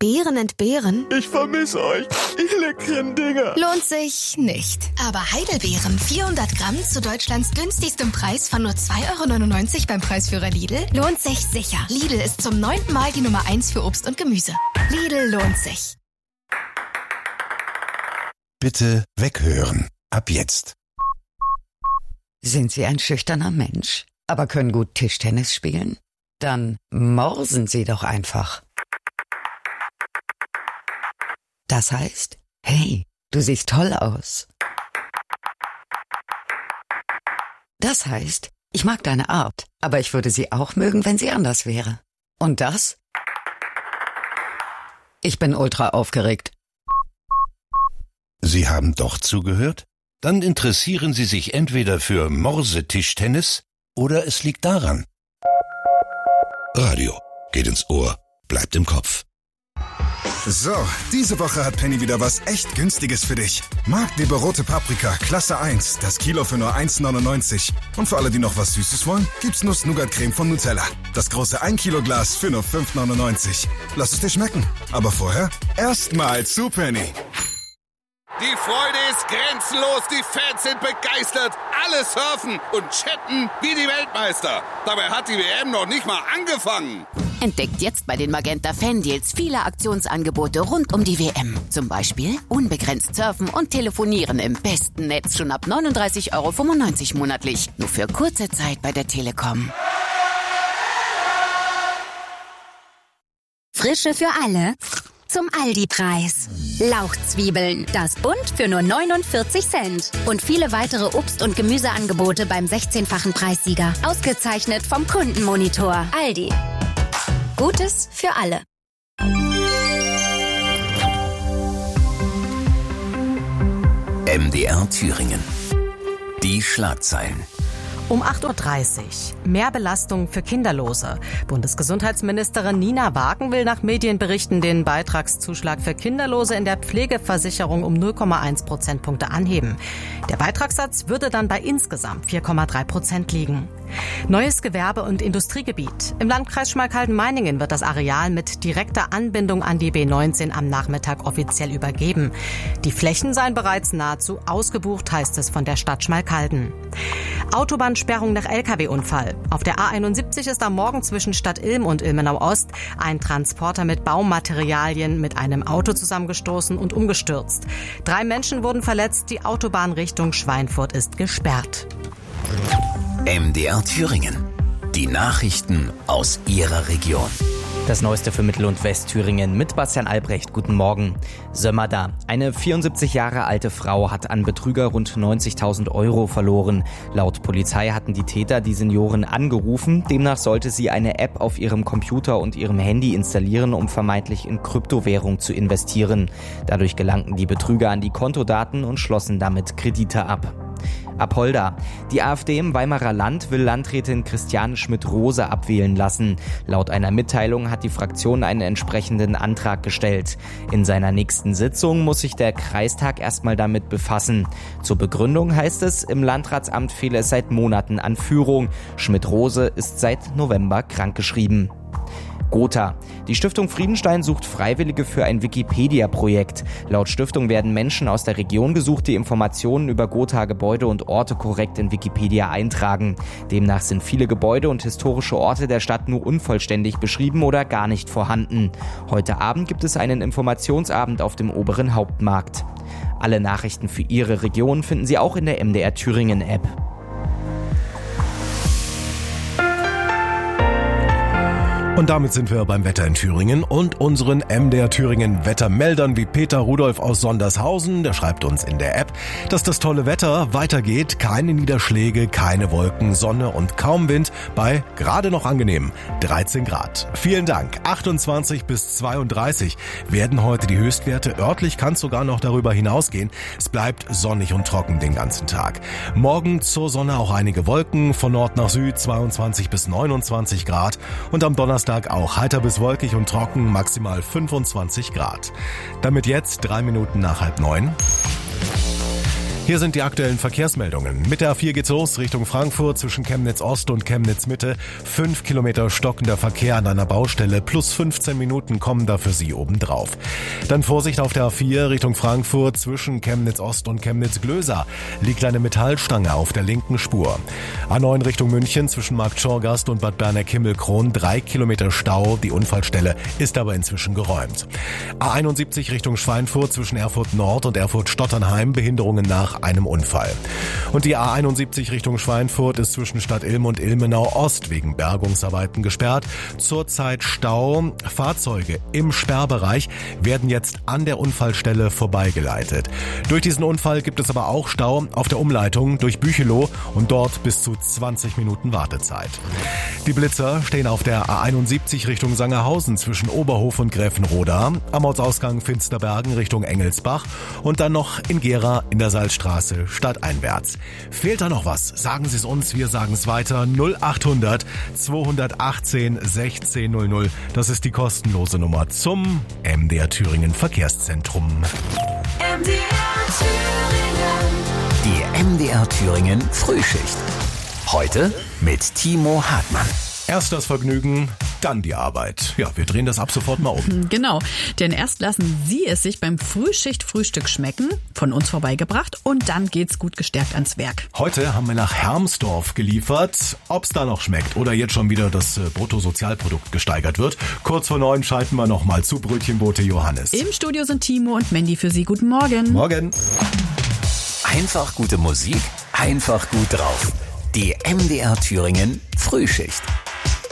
Beeren entbehren? Ich vermisse euch, ihr leckeren Dinger. Lohnt sich nicht. Aber Heidelbeeren, 400 Gramm zu Deutschlands günstigstem Preis von nur 2,99 € beim Preisführer Lidl, lohnt sich sicher. Lidl ist zum 9. Mal die Nummer 1 für Obst und Gemüse. Lidl lohnt sich. Bitte weghören. Ab jetzt. Sind Sie ein schüchterner Mensch, aber können gut Tischtennis spielen? Dann morsen Sie doch einfach. Das heißt, hey, du siehst toll aus. Das heißt, ich mag deine Art, aber ich würde sie auch mögen, wenn sie anders wäre. Und das? Ich bin ultra aufgeregt. Sie haben doch zugehört? Dann interessieren Sie sich entweder für Morsetischtennis oder es liegt daran. Radio geht ins Ohr, bleibt im Kopf. So, diese Woche hat Penny wieder was echt Günstiges für dich. Marktleber rote Paprika, Klasse 1, das Kilo für nur 1,99. Und für alle, die noch was Süßes wollen, gibt's Nuss-Nougat-Creme von Nutella. Das große 1 Kilo Glas für nur 5,99. Lass es dir schmecken. Aber vorher erstmal zu Penny. Die Freude ist grenzenlos, die Fans sind begeistert, alle surfen und chatten wie die Weltmeister. Dabei hat die WM noch nicht mal angefangen. Entdeckt jetzt bei den Magenta Fan-Deals viele Aktionsangebote rund um die WM. Zum Beispiel unbegrenzt surfen und telefonieren im besten Netz schon ab 39,95 € monatlich. Nur für kurze Zeit bei der Telekom. Frische für alle zum Aldi-Preis. Lauchzwiebeln, das Bund für nur 49 Cent. Und viele weitere Obst- und Gemüseangebote beim 16-fachen Preissieger. Ausgezeichnet vom Kundenmonitor. Aldi. Gutes für alle. MDR Thüringen. Die Schlagzeilen. Um 8:30 Uhr. Mehr Belastung für Kinderlose. Bundesgesundheitsministerin Nina Wagen will nach Medienberichten den Beitragszuschlag für Kinderlose in der Pflegeversicherung um 0,1 Prozentpunkte anheben. Der Beitragssatz würde dann bei insgesamt 4,3% liegen. Neues Gewerbe- und Industriegebiet. Im Landkreis Schmalkalden-Meiningen wird das Areal mit direkter Anbindung an die B19 am Nachmittag offiziell übergeben. Die Flächen seien bereits nahezu ausgebucht, heißt es von der Stadt Schmalkalden. Autobahnsperrung nach Lkw-Unfall. Auf der A71 ist am Morgen zwischen Stadt Ilm und Ilmenau-Ost ein Transporter mit Baumaterialien mit einem Auto zusammengestoßen und umgestürzt. 3 Menschen wurden verletzt, die Autobahn Richtung Schweinfurt ist gesperrt. MDR Thüringen. Die Nachrichten aus Ihrer Region. Das Neueste für Mittel- und Westthüringen mit Bastian Albrecht. Guten Morgen. Sömmerda. Eine 74 Jahre alte Frau hat an Betrüger rund 90.000 € verloren. Laut Polizei hatten die Täter die Seniorin angerufen. Demnach sollte sie eine App auf ihrem Computer und ihrem Handy installieren, um vermeintlich in Kryptowährung zu investieren. Dadurch gelangten die Betrüger an die Kontodaten und schlossen damit Kredite ab. Apolda. Die AfD im Weimarer Land will Landrätin Christiane Schmidt-Rose abwählen lassen. Laut einer Mitteilung hat die Fraktion einen entsprechenden Antrag gestellt. In seiner nächsten Sitzung muss sich der Kreistag erstmal damit befassen. Zur Begründung heißt es, im Landratsamt fehle es seit Monaten an Führung. Schmidt-Rose ist seit November krankgeschrieben. Gotha. Die Stiftung Friedenstein sucht Freiwillige für ein Wikipedia-Projekt. Laut Stiftung werden Menschen aus der Region gesucht, die Informationen über Gotha-Gebäude und Orte korrekt in Wikipedia eintragen. Demnach sind viele Gebäude und historische Orte der Stadt nur unvollständig beschrieben oder gar nicht vorhanden. Heute Abend gibt es einen Informationsabend auf dem oberen Hauptmarkt. Alle Nachrichten für Ihre Region finden Sie auch in der MDR Thüringen-App. Und damit sind wir beim Wetter in Thüringen und unseren MDR Thüringen Wettermeldern wie Peter Rudolph aus Sondershausen. Der schreibt uns in der App, dass das tolle Wetter weitergeht. Keine Niederschläge, keine Wolken, Sonne und kaum Wind bei gerade noch angenehm 13 Grad. Vielen Dank. 28 bis 32 werden heute die Höchstwerte. Örtlich kann es sogar noch darüber hinausgehen. Es bleibt sonnig und trocken den ganzen Tag. Morgen zur Sonne auch einige Wolken. Von Nord nach Süd 22 bis 29 Grad. Und am Donnerstag auch heiter bis wolkig und trocken, maximal 25 Grad. Damit jetzt 3 Minuten nach 8:30. Hier sind die aktuellen Verkehrsmeldungen. Mit der A4 geht's los Richtung Frankfurt zwischen Chemnitz Ost und Chemnitz Mitte. 5 Kilometer stockender Verkehr an einer Baustelle plus 15 Minuten kommen da für Sie obendrauf. Dann Vorsicht auf der A4 Richtung Frankfurt zwischen Chemnitz Ost und Chemnitz Glösa. Liegt eine Metallstange auf der linken Spur. A9 Richtung München zwischen Marktschorgast und Bad Berneck-Himmelkron. 3 Kilometer Stau. Die Unfallstelle ist aber inzwischen geräumt. A71 Richtung Schweinfurt zwischen Erfurt Nord und Erfurt Stotternheim. Behinderungen nach einem Unfall. Und die A71 Richtung Schweinfurt ist zwischen Stadt Ilm und Ilmenau Ost wegen Bergungsarbeiten gesperrt. Zurzeit Stau. Fahrzeuge im Sperrbereich werden jetzt an der Unfallstelle vorbeigeleitet. Durch diesen Unfall gibt es aber auch Stau auf der Umleitung durch Büchelow und dort bis zu 20 Minuten Wartezeit. Die Blitzer stehen auf der A71 Richtung Sangerhausen zwischen Oberhof und Gräfenroda, am Ortsausgang Finsterbergen Richtung Engelsbach und dann noch in Gera in der Salzstraße stadteinwärts. Fehlt da noch was? Sagen Sie es uns, wir sagen es weiter. 0800 218 1600. Das ist die kostenlose Nummer zum MDR Thüringen Verkehrszentrum. MDR Thüringen. Die MDR Thüringen Frühschicht. Heute mit Timo Hartmann. Erst das Vergnügen, dann die Arbeit. Ja, wir drehen das ab sofort mal um. Genau, denn erst lassen Sie es sich beim Frühschicht-Frühstück schmecken, von uns vorbeigebracht, und dann geht's gut gestärkt ans Werk. Heute haben wir nach Hermsdorf geliefert. Ob's da noch schmeckt oder jetzt schon wieder das Bruttosozialprodukt gesteigert wird. Kurz vor 9 schalten wir nochmal zu Brötchenbote Johannes. Im Studio sind Timo und Mandy für Sie. Guten Morgen. Morgen. Einfach gute Musik, einfach gut drauf. Die MDR Thüringen Frühschicht.